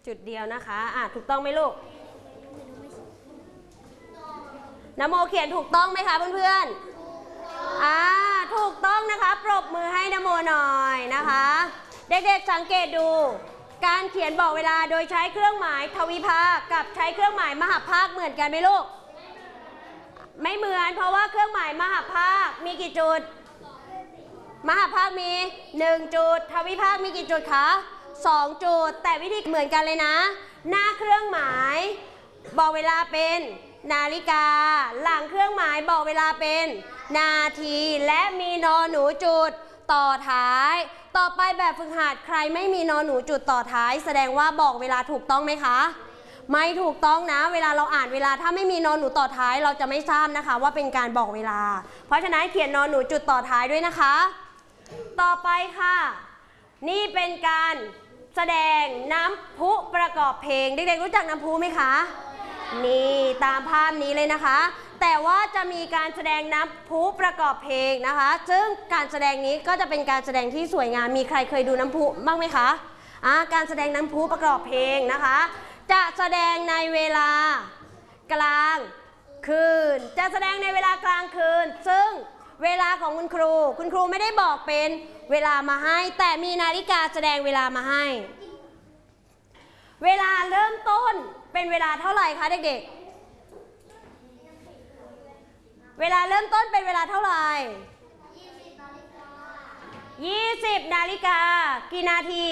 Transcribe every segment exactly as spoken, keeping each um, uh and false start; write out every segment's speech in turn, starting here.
จุดเดียวนะคะอ่ะถูกต้องไหมลูกนโมเขียนถูกต้องไหมคะเพื่อนๆอ่าถูกต้องนะคะปรบมือให้นโมหน่อยนะคะเด็กๆสังเกตดูการเขียนบอกเวลาโดยใช้เครื่องหมายทวิภาคกับใช้เครื่องหมายมหภาคเหมือนกันไหมลูกไม่เหมือนเพราะว่าเครื่องหมายมหภาคมีกี่จุดมหภาคมีหนึ่งจุดทวิภาคมีกี่จุดคะสองจุดแต่วิธีเหมือนกันเลยนะหน้าเครื่องหมายบอกเวลาเป็นนาฬิกาหลังเครื่องหมายบอกเวลาเป็นนาทีและมีนอหนูจุดต่อท้ายต่อไปแบบฝึกหัดใครไม่มีนอหนูจุดต่อท้ายแสดงว่าบอกเวลาถูกต้องไหมคะไม่ถูกต้องนะเวลาเราอ่านเวลาถ้าไม่มีนอหนูต่อท้ายเราจะไม่ทราบนะคะว่าเป็นการบอกเวลาเพราะฉะนั้นเขียนนอหนูจุดต่อท้ายด้วยนะคะต่อไปค่ะนี่เป็นการแสดงน้ำพุประกอบเพลงเด็กๆรู้จักน้ำพุไหมคะนี่ตามภาพนี้เลยนะคะแต่ว่าจะมีการแสดงน้ำพุประกอบเพลงนะคะซึ่งการแสดงนี้ก็จะเป็นการแสดงที่สวยงามมีใครเคยดูน้ำพุบ้างไหมคะอ่าการแสดงน้ำพุประกอบเพลงนะคะจะแสดงในเวลากลางคืนจะแสดงในเวลากลางคืนซึ่งเวลาของคุณครูคุณครูไม่ได้บอกเป็นเวลามาให้แต่มีนาฬิกาแสดงเวลามาให้เวลาเริ่มต้นเป็นเวลาเท่าไหร่คะเด็กๆเวลาเริ่มต้นเป็นเวลาเท่าไหร่ยี่สิบนาฬิกากี่นาที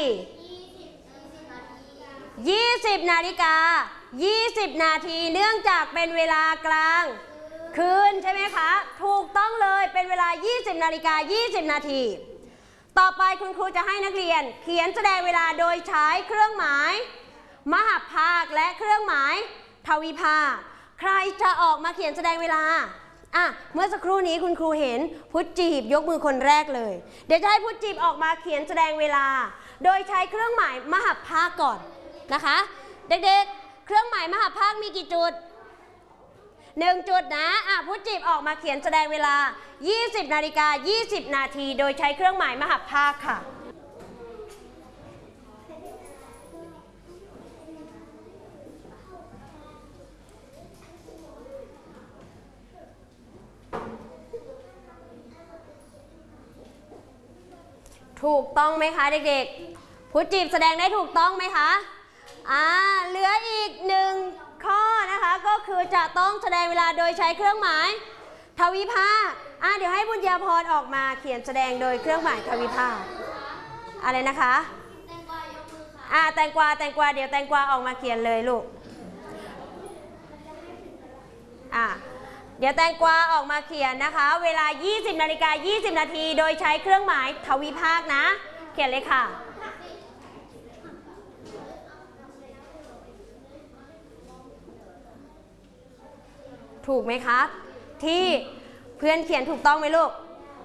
ยี่สิบนาฬิกายี่สิบนาทีเนื่องจากเป็นเวลากลางคืนใช่ไหมคะถูกต้องเลยเป็นเวลายี่สิบนาฬิกายี่สิบนาทีต่อไปคุณครูจะให้นักเรียนเขียนแสดงเวลาโดยใช้เครื่องหมายมหภาคและเครื่องหมายทวิภาคใครจะออกมาเขียนแสดงเวลาอ่ะเมื่อสักครู่นี้คุณครูเห็นพุทธจีบยกมือคนแรกเลยเดี๋ยวจะให้พุทธจีบออกมาเขียนแสดงเวลาโดยใช้เครื่องหมายมหภาคก่อนนะคะเด็กๆเครื่องหมายมหภาคมีกี่จุดหนึ่งจุดนะอ่ะพุทธจีบออกมาเขียนแสดงเวลายี่สิบนาฬิกายี่สิบนาทีโดยใช้เครื่องหมายมหภาคค่ะถูกต้องไหมคะเด็กๆพุทธจีบแสดงได้ถูกต้องไหมคะอ่าเหลืออีกหนึ่งข้อนะคะก็คือจะต้องแสดงเวลาโดยใช้เครื่องหมายทวิภาคอ่าเดี๋ยวให้บุญญาพรออกมาเขียนแสดงโดยเครื่องหมายทวิภาคอะไรนะคะอ่าแตงกวาแตงกวาเดี๋ยวแตงกวาออกมาเขียนเลยลูกอ่าเดี๋ยวแตงกวาออกมาเขียนนะคะเวลายี่สิบนาฬิกายี่สิบนาทีโดยใช้เครื่องหมายทวิภาคนะเขียนเลยค่ะถูกไหมคะที่เพื่อนเขียนถูกต้องไหมลูก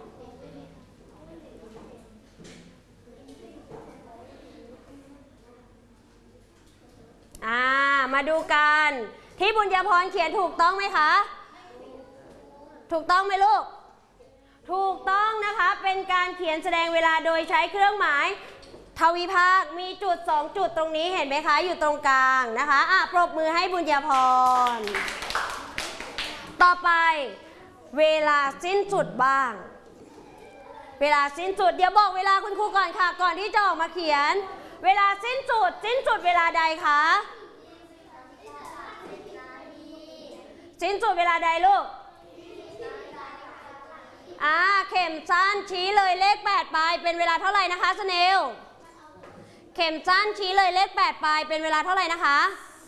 อ่ามาดูกันที่บุญญาพรเขียนถูกต้องไหมคะถูกต้องไหมลูกถูกต้องนะคะเป็นการเขียนแสดงเวลาโดยใช้เครื่องหมายทวิภาคมีจุดสองจุดตรงนี้เห็นไหมคะอยู่ตรงกลางนะคะอ่ะปรบมือให้บุญญาพรต่อไปเวลาสิ้นสุดบ้างเวลาสิ้นสุดเดี๋ยวบอกเวลาคุณครูก่อนค่ะก่อนที่จะออกมาเขียนเวลาสิ้นสุดสิ้นสุดเวลาใดคะสิ้นสุดเวลาใดลูกอ่าเข็มสั้นชี้เลยเลขแปดปลายเป็นเวลาเท่าไหร่นะคะสเนลเข็มสั้นชี้เลยเลขแปดปลายเป็นเวลาเท่าไหร่นะคะ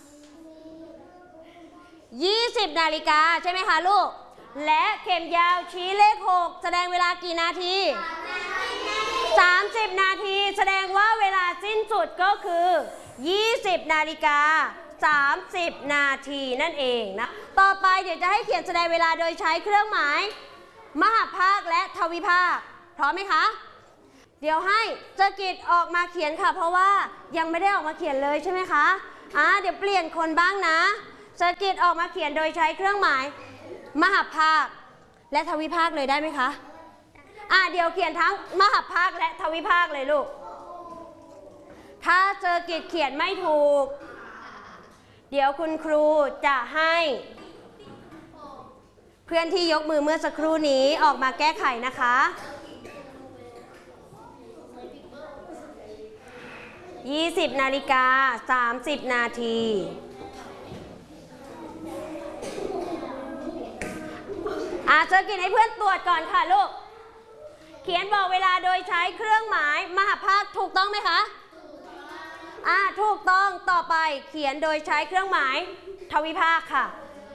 ยี่สิบนาฬิกาใช่ไหมคะลูกและเข็มยาวชี้เลขหกแสดงเวลากี่นาทีสามสิบนาทีแสดงว่าเวลาสิ้นสุดก็คือยี่สิบนาฬิกาสามสิบนาทีนั่นเองนะต่อไปเดี๋ยวจะให้เขียนแสดงเวลาโดยใช้เครื่องหมายมหภาคและทวิภาคพร้อมไหมคะเดี๋ยวให้สกิดออกมาเขียนค่ะเพราะว่ายังไม่ได้ออกมาเขียนเลยใช่ไหมคะอ่าเดี๋ยวเปลี่ยนคนบ้างนะสกิดออกมาเขียนโดยใช้เครื่องหมายมหภาคและทวิภาคเลยได้ไหมคะอ่าเดี๋ยวเขียนทั้งมหภาคและทวิภาคเลยลูกทถ้าเจอกิจเขียนไม่ถูกเดี๋ยวคุณครูจะให้เพื่อนที่ยกมือเมื่อสักครู่นี้ออกมาแก้ไขนะคะยี่สิบนาฬิกาสามสิบนาทีอาเจอกิจให้เพื่อนตรวจก่อนค่ะลูกเขียนบอกเวลาโดยใช้เครื่องหมายมหภาคถูกต้องไหมคะอ่าถูกต้องต่อไปเขียนโดยใช้เครื่องหมายทวิภาคค่ะ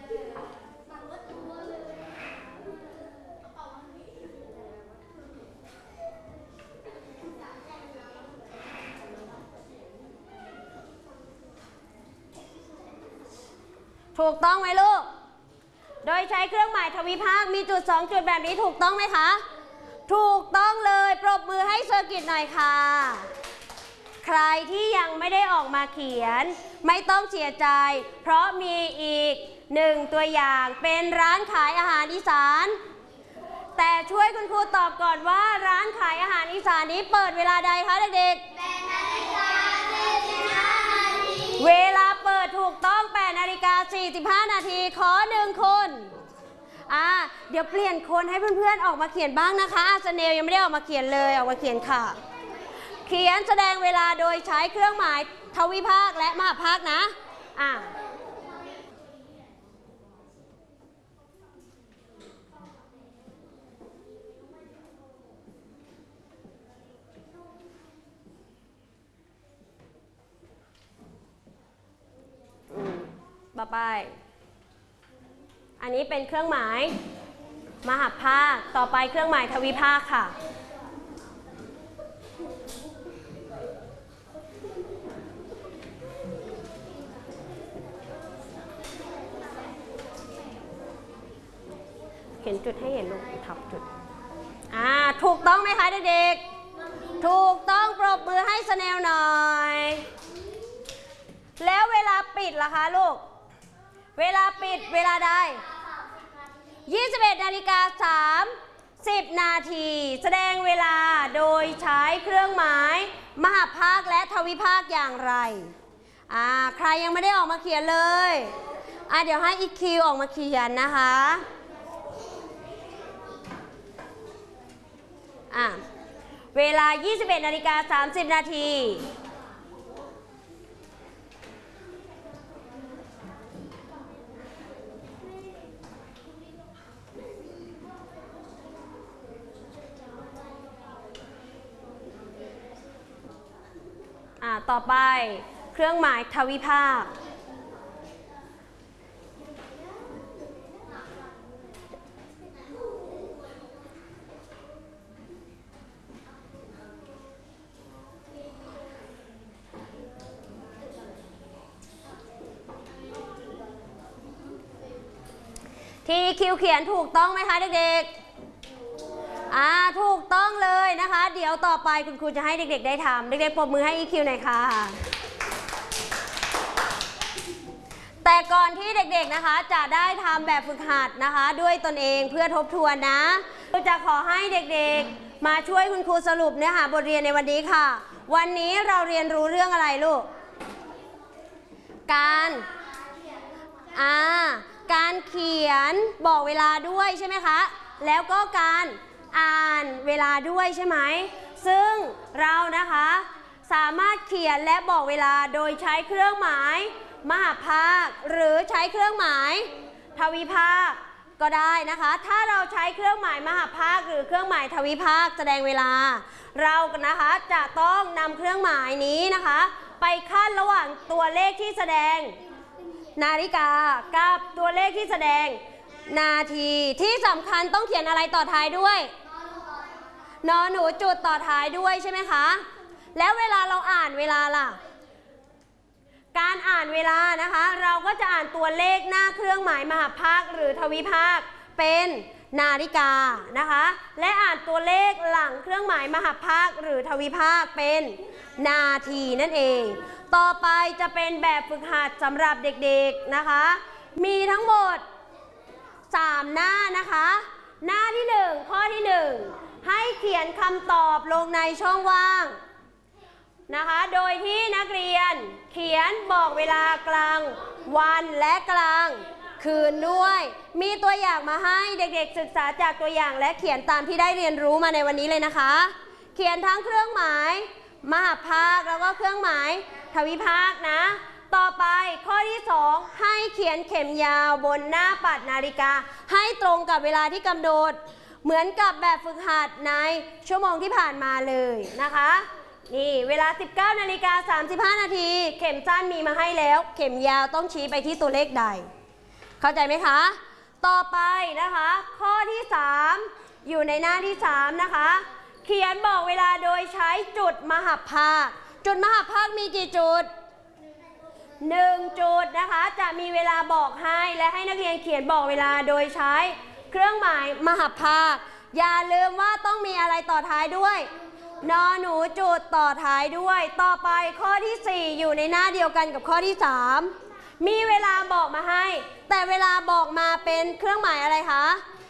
ถูกต้องไหมลูกโดยใช้เครื่องหมายทวิภาคมีจุดสองจุดแบบนี้ถูกต้องไหมคะถูกต้องเลยปรบมือให้เซอร์กิตหน่อยค่ะใครที่ยังไม่ได้ออกมาเขียนไม่ต้องเสียใจเพราะมีอีกหนึ่งตัวอย่างเป็นร้านขายอาหารอีสานแต่ช่วยคุณครูตอบก่อนว่าร้านขายอาหารอีสานนี้เปิดเวลาใดคะเด็กๆแปดนาฬิกาสี่สิบห้านาทีเวลาเปิดถูกต้องแปดนาฬิกาสี่สิบห้านาทีขอหนึ่งคนอ่าเดี๋ยวเปลี่ยนคนให้เพื่อนๆออกมาเขียนบ้างนะคะสเนลยังไม่ได้ออกมาเขียนเลยออกมาเขียนค่ะเขียนแสดงเวลาโดยใช้เครื่องหมายทวิภาคและมหภาคนะอ่าต่อไปอันนี้เป็นเครื่องหมายมหภาคต่อไปเครื่องหมายทวิภาคค่ะเขียนจุดให้เห็นลูกทับจุดอ่าถูกต้องไหมคะเด็กๆถูกต้องปรบมือให้สแนลหน่อยแล้วเวลาปิดล่ะคะลูกเวลาปิดเวลาใดยี่สิบเอ็ดนาฬิกาสามสิบนาทีแสดงเวลาโดยใช้เครื่องหมายมหภาคและทวิภาคอย่างไรอ่าใครยังไม่ได้ออกมาเขียนเลยอ่าเดี๋ยวให้อีคิวออกมาเขียนนะคะอ่าเวลายี่สิบเอ็ดนาฬิกาสามสิบนาทีอ่าต่อไปเครื่องหมายทวิภาคทีคิวเขียนถูกต้องไหมคะเด็กๆอ่าถูกต้องเลยนะคะเดี๋ยวต่อไปคุณครูจะให้เด็กๆได้ทำเด็กๆปรบมือให้อีคิวหน่อยค่ะแต่ก่อนที่เด็กๆนะคะจะได้ทำแบบฝึกหัดนะคะด้วยตนเองเพื่อทบทวนนะครูจะขอให้เด็กๆมาช่วยคุณครูสรุปเนื้อหาบทเรียนในวันนี้ค่ะวันนี้เราเรียนรู้เรื่องอะไรลูกการอ่าการเขียนบอกเวลาด้วยใช่ไหมคะแล้วก็การอ่านเวลาด้วยใช่ไหมซึ่งเรานะคะสามารถเขียนและบอกเวลาโดยใช้เครื่องหมายมหภาคหรือใช้เครื่องหมายทวิภาคก็ได้นะคะถ้าเราใช้เครื่องหมายมหภาคหรือเครื่องหมายทวิภาคแสดงเวลาเรานะคะจะต้องนำเครื่องหมายนี้นะคะไปขั้นระหว่างตัวเลขที่แสดงนาฬิกากับตัวเลขที่แสดงนาทีที่สำคัญต้องเขียนอะไรต่อท้ายด้วยนอหนูจุดต่อท้ายด้วยใช่ไหมคะแล้วเวลาเราอ่านเวลาล่ะการอ่านเวลานะคะเราก็จะอ่านตัวเลขหน้าเครื่องหมายมหภาคหรือทวิภาคเป็นนาฬิกานะคะและอ่านตัวเลขหลังเครื่องหมายมหภาคหรือทวิภาคเป็นนาทีนั่นเองต่อไปจะเป็นแบบฝึกหัดสำหรับเด็กๆนะคะมีทั้งหมดสามหน้านะคะหน้าที่หนึ่งข้อที่หนึ่งให้เขียนคำตอบลงในช่องว่างนะคะ โดยที่นักเรียนเขียนบอกเวลากลางวันและกลางคืนด้วยมีตัวอย่างมาให้เด็กๆศึกษาจากตัวอย่างและเขียนตามที่ได้เรียนรู้มาในวันนี้เลยนะคะเขียนทั้งเครื่องหมายมหภาคแล้วก็เครื่องหมายทวิภาคนะต่อไปข้อที่สองให้เขียนเข็มยาวบนหน้าปัดนาฬิกาให้ตรงกับเวลาที่กำหนดเหมือนกับแบบฝึกหัดในชั่วโมงที่ผ่านมาเลยนะคะนี่เวลา สิบเก้านาฬิกาสามสิบห้านาทีเข็มสั้นมีมาให้แล้วเข็มยาวต้องชี้ไปที่ตัวเลขใดเข้าใจไหมคะต่อไปนะคะข้อที่สามอยู่ในหน้าที่สามนะคะเขียนบอกเวลาโดยใช้จุดมหภาคจุดมหภาคมีกี่จุดหนึ่งจุดนะคะจะมีเวลาบอกให้และให้นักเรียนเขียนบอกเวลาโดยใช้เครื่องหมายมหภาคอย่าลืมว่าต้องมีอะไรต่อท้ายด้วยนอหนูจุดต่อท้ายด้วยต่อไปข้อที่สี่อยู่ในหน้าเดียวกันกับข้อที่สามมีเวลาบอกมาให้แต่เวลาบอกมาเป็นเครื่องหมายอะไรคะ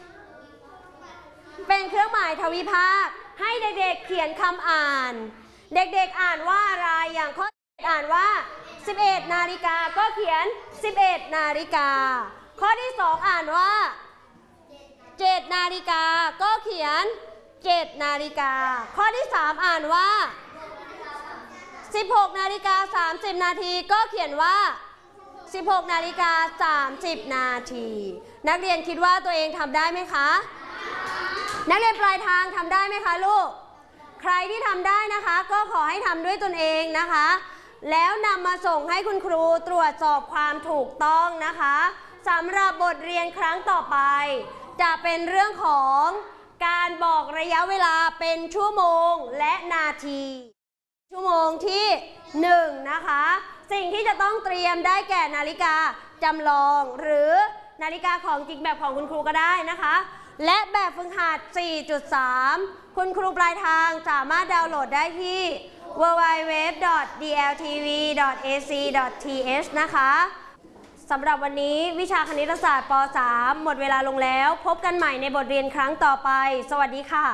เป็นเครื่องหมายทวิภาคให้เด็กๆเขียนคำอ่านเด็กๆอ่านว่าอะไรอย่างข้ออ่านว่าสิบเอ็ดนาฬิกาก็เขียนสิบเอ็ดนาฬิกาข้อที่สองอ่านว่าเจ็ดนาฬิกาก็เขียนเจ็ดนาฬิกาข้อที่สามอ่านว่าสิบหกนาฬิกาสามสิบนาทีก็เขียนว่าสิบหกนาฬิกาสามสิบนาทีนักเรียนคิดว่าตัวเองทำได้ไหมคะนักเรียนปลายทางทำได้ไหมคะลูกใครที่ทำได้นะคะก็ขอให้ทำด้วยตนเองนะคะแล้วนำมาส่งให้คุณครูตรวจสอบความถูกต้องนะคะสำหรับบทเรียนครั้งต่อไปจะเป็นเรื่องของการบอกระยะเวลาเป็นชั่วโมงและนาทีชั่วโมงที่หนึ่งนะคะสิ่งที่จะต้องเตรียมได้แก่นาฬิกาจำลองหรือนาฬิกาของจริงแบบของคุณครูก็ได้นะคะและแบบฝึกหัด สี่จุดสาม คุณครูปลายทางสามารถดาวน์โหลดได้ที่ ดับเบิลยู ดับเบิลยู ดับเบิลยู ดอท ดี แอล ที วี ดอท เอ ซี ดอท ที เอช นะคะสำหรับวันนี้วิชาคณิตศาสตร์ป สาม หมดเวลาลงแล้วพบกันใหม่ในบทเรียนครั้งต่อไปสวัสดีค่ะ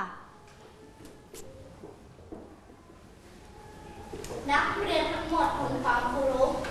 นักเรียนทั้งหมดทำความเคารพ